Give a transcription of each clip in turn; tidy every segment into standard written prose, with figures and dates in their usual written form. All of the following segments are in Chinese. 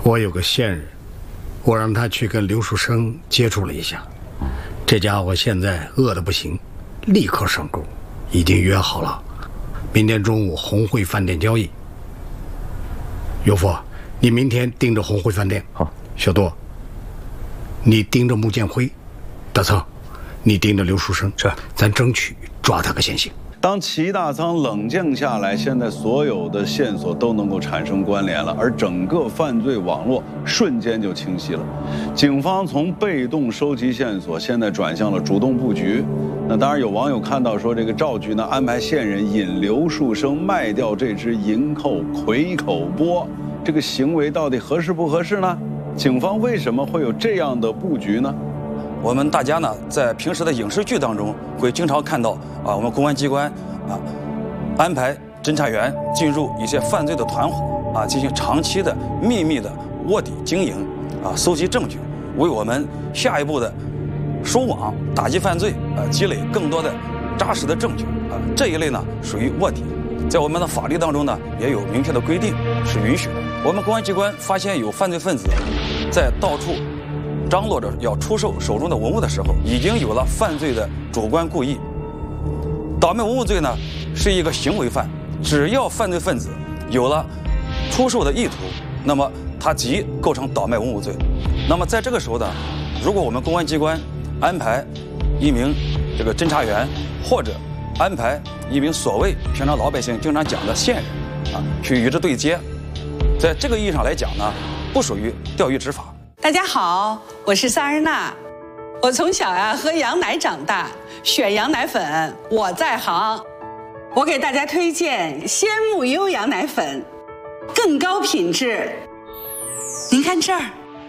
我有个线人，我让他去跟刘树生接触了一下，这家伙现在饿得不行，立刻上钩，已经约好了，明天中午红会饭店交易。岳父，你明天盯着红会饭店。 好， 小杜，你盯着穆建辉，大仓，你盯着刘树生， 是， 咱争取抓他个现行。 当齐大仓冷静下来，现在所有的线索都能够产生关联了，而整个犯罪网络瞬间就清晰了。警方从被动收集线索，现在转向了主动布局。那当然有网友看到说，这个赵局呢安排线人引刘树生卖掉这只银扣魁口波，这个行为到底合适不合适呢？警方为什么会有这样的布局呢？ 我们大家呢，在平时的影视剧当中，会经常看到我们公安机关安排侦查员进入一些犯罪的团伙进行长期的秘密的卧底经营搜集证据，为我们下一步的收网打击犯罪积累更多的扎实的证据这一类呢属于卧底，在我们的法律当中呢也有明确的规定是允许的。我们公安机关发现有犯罪分子在到处张罗着要出售手中的文物的时候，已经有了犯罪的主观故意。倒卖文物罪呢是一个行为犯，只要犯罪分子有了出售的意图，那么他即构成倒卖文物罪。那么在这个时候呢，如果我们公安机关安排一名这个侦查员，或者安排一名所谓平常老百姓经常讲的线人去与之对接，在这个意义上来讲呢，不属于钓鱼执法。 大家好，我是萨日娜。我从小喝羊奶长大，选羊奶粉我在行。我给大家推荐鲜木优羊奶粉，更高品质。您看这儿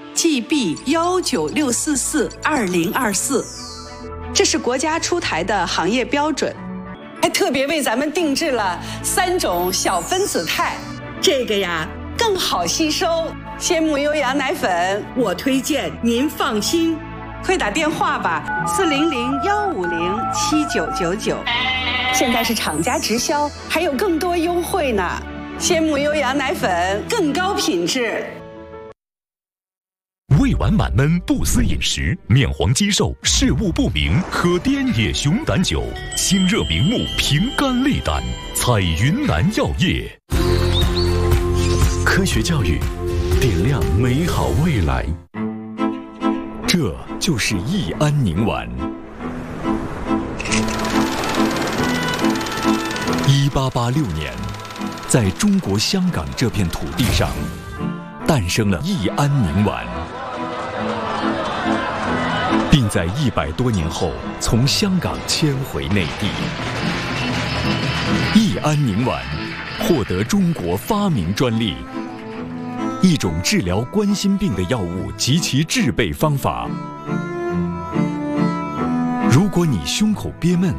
，GB196442024，这是国家出台的行业标准，还特别为咱们定制了3种小分子肽，这个更好吸收。鲜木优羊奶粉，我推荐，您放心。快打电话吧，400-150-7999。现在是厂家直销，还有更多优惠呢。鲜木优羊奶粉更高品质。 胃脘满闷不思饮食，面黄肌瘦事物不明，可滇野熊胆酒，清热明目平肝利胆，彩云南药业。 科学教育点亮美好未来，这就是益安宁丸。1886年，在中国香港这片土地上，诞生了益安宁丸，并在100多年后从香港迁回内地。益安宁丸获得中国发明专利。一种治疗冠心病的药物及其制备方法。如果你胸口憋闷、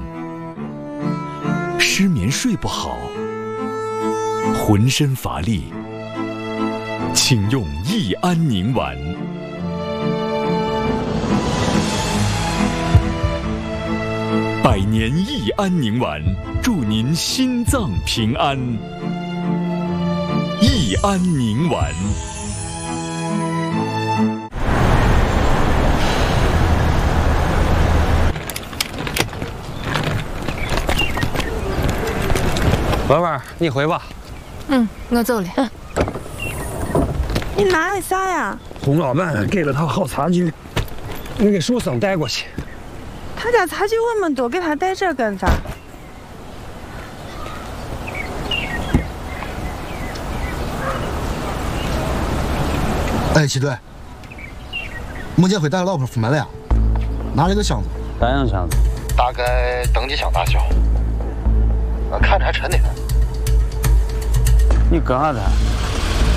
失眠睡不好、浑身乏力，请用益安宁丸。100年益安宁丸，祝您心脏平安。益安宁丸。 文文，你回吧。 我走了。 你拿的啥呀？ 洪老板给了他好茶具，你给书生带过去。 他家茶具那么多，给他带这干啥？ 哎，齐队，穆建辉带着老婆出门了呀，拿了一个箱子， 啥样箱子？ 大概登机箱大小，看着还沉得很。 你干啥的？